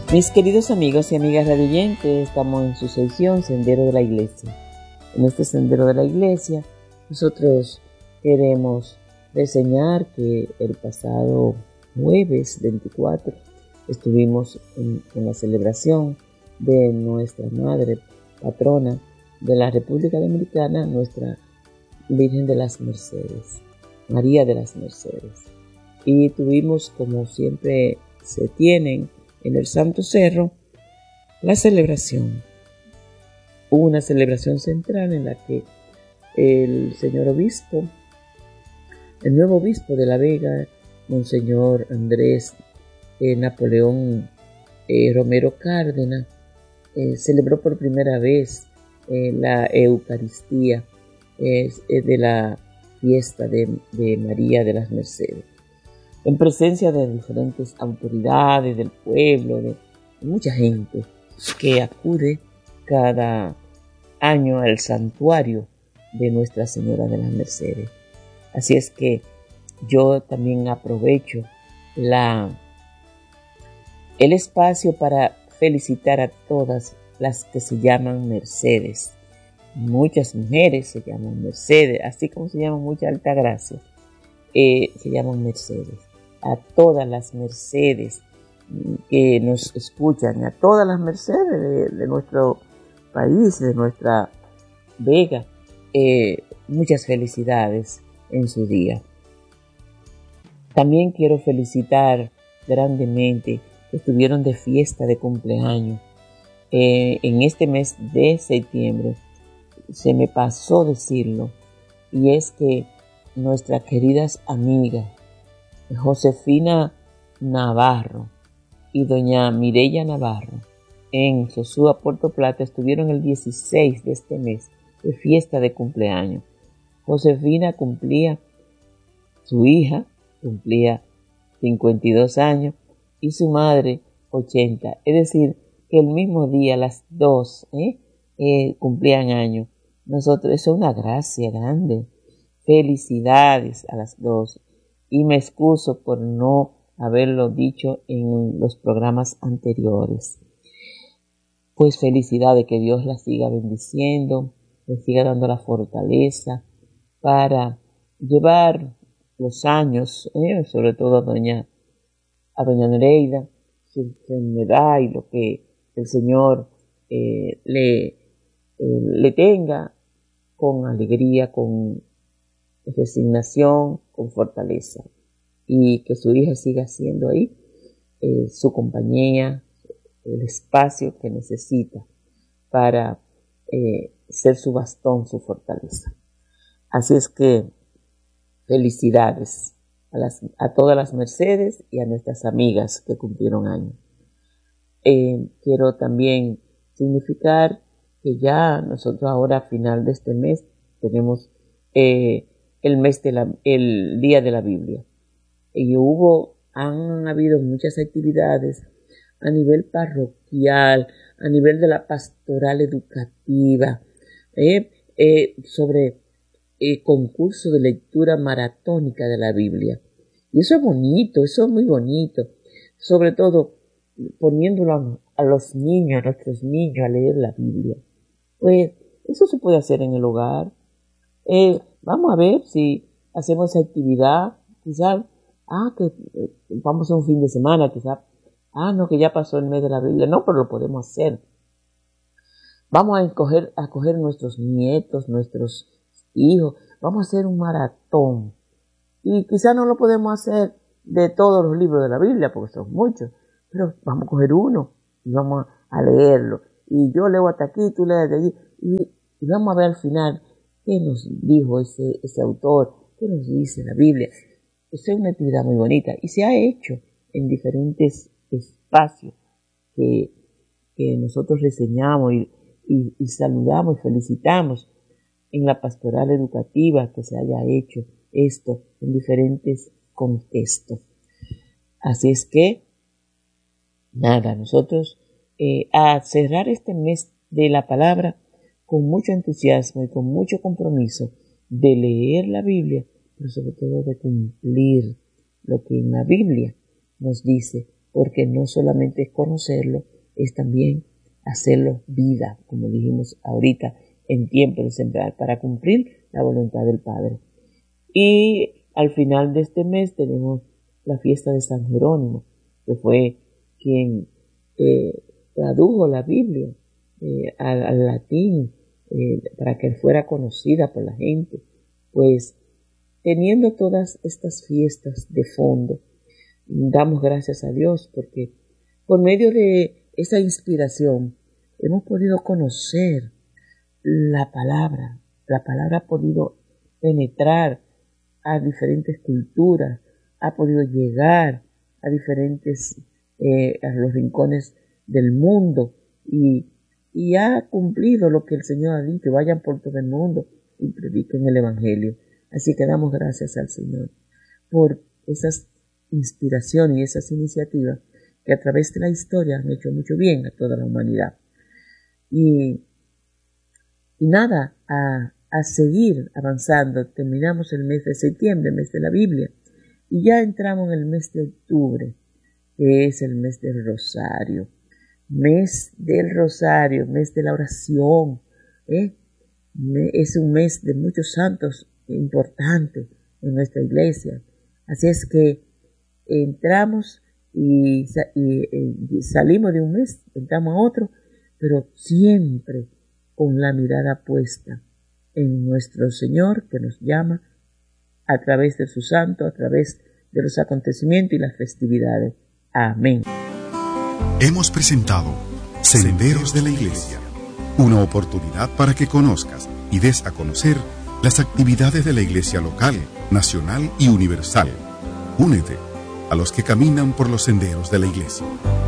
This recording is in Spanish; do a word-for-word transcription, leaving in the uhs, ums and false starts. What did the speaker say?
Mis queridos amigos y amigas radioyentes, estamos en su sección Sendero de la Iglesia. En este Sendero de la Iglesia, nosotros queremos reseñar que el pasado jueves veinticuatro estuvimos en, en la celebración de nuestra Madre Patrona de la República Dominicana, nuestra Virgen de las Mercedes, María de las Mercedes. Y tuvimos, como siempre se tienen, en el Santo Cerro, la celebración. Hubo una celebración central en la que el señor obispo, el nuevo obispo de La Vega, Monseñor Andrés eh, Napoleón eh, Romero Cárdenas, eh, celebró por primera vez eh, la Eucaristía eh, de la fiesta de, de María de las Mercedes, en presencia de diferentes autoridades del pueblo, de mucha gente que acude cada año al santuario de Nuestra Señora de las Mercedes. Así es que yo también aprovecho la, el espacio para felicitar a todas las que se llaman Mercedes. Muchas mujeres se llaman Mercedes, así como se llaman mucha Altagracia, eh, se llaman Mercedes. A todas las Mercedes que nos escuchan, a todas las Mercedes de, de nuestro país, de nuestra Vega, eh, muchas felicidades en su día. También quiero felicitar grandemente que estuvieron de fiesta de cumpleaños eh, en este mes de septiembre. Se me pasó decirlo, y es que nuestras queridas amigas Josefina Navarro y doña Mireya Navarro en Sosúa, Puerto Plata, estuvieron el dieciséis de este mes de fiesta de cumpleaños. Josefina cumplía, su hija cumplía cincuenta y dos años y su madre ochenta, es decir, que el mismo día las dos ¿eh? Eh, cumplían años. Nosotros, eso es una gracia grande. Felicidades a las dos. Y me excuso por no haberlo dicho en los programas anteriores. Pues felicidades, que Dios las siga bendiciendo, les siga dando la fortaleza para llevar los años, eh, sobre todo a doña, a doña Nereida, su enfermedad y lo que el Señor eh, le, eh, le tenga con alegría, con resignación, con fortaleza, y que su hija siga siendo ahí eh, su compañía, el espacio que necesita para eh, ser su bastón, su fortaleza. Así es que felicidades a, las, a todas las Mercedes y a nuestras amigas que cumplieron años. Eh, quiero también significar que ya nosotros ahora a final de este mes tenemos eh, el mes de la, el día de la Biblia, y hubo, han habido muchas actividades a nivel parroquial, a nivel de la pastoral educativa, eh, eh, sobre eh, concurso de lectura maratónica de la Biblia, y eso es bonito, eso es muy bonito, sobre todo poniéndolo a, a los niños, a nuestros niños a leer la Biblia. Pues eso se puede hacer en el hogar. Eh, vamos a ver si hacemos esa actividad, quizás, ah, que eh, vamos a un fin de semana, quizás, ah, no, que ya pasó el mes de la Biblia, no, pero lo podemos hacer. Vamos a escoger, a coger nuestros nietos, nuestros hijos, vamos a hacer un maratón. Y quizás no lo podemos hacer de todos los libros de la Biblia, porque son muchos, pero vamos a coger uno y vamos a leerlo. Y yo leo hasta aquí, tú lees de allí, y, y vamos a ver al final qué nos dijo ese, ese autor, qué nos dice la Biblia. Esa es una actividad muy bonita y se ha hecho en diferentes espacios que, que nosotros reseñamos y, y, y saludamos y felicitamos en la pastoral educativa, que se haya hecho esto en diferentes contextos. Así es que, nada, nosotros eh, a cerrar este mes de la palabra con mucho entusiasmo y con mucho compromiso de leer la Biblia, pero sobre todo de cumplir lo que en la Biblia nos dice porque no solamente es conocerlo, es también hacerlo vida, como dijimos ahorita, en tiempo de sembrar, para cumplir la voluntad del Padre. Y al final de este mes tenemos la fiesta de San Jerónimo, que fue quien eh, tradujo la Biblia eh, al, al latín eh, para que fuera conocida por la gente. Pues teniendo todas estas fiestas de fondo, damos gracias a Dios porque por medio de esa inspiración hemos podido conocer la palabra. La palabra ha podido penetrar a diferentes culturas, ha podido llegar a diferentes, eh, a los rincones del mundo y, y ha cumplido lo que el Señor ha dicho: vayan por todo el mundo y prediquen el Evangelio. Así que damos gracias al Señor por esas inspiraciones y esas iniciativas que a través de la historia han hecho mucho bien a toda la humanidad. Y, y nada, a, a seguir avanzando. Terminamos el mes de septiembre, mes de la Biblia, y ya entramos en el mes de octubre, que es el mes del Rosario. Mes del Rosario, mes de la oración, ¿eh? Es un mes de muchos santos importantes en nuestra iglesia. Así es que entramos y, y, y salimos de un mes, entramos a otro, pero siempre con la mirada puesta en nuestro Señor, que nos llama a través de su santo, a través de los acontecimientos y las festividades. Amén. Hemos presentado Senderos de la Iglesia, una oportunidad para que conozcas y des a conocer las actividades de la Iglesia local, nacional y universal. Únete a los que caminan por los senderos de la Iglesia.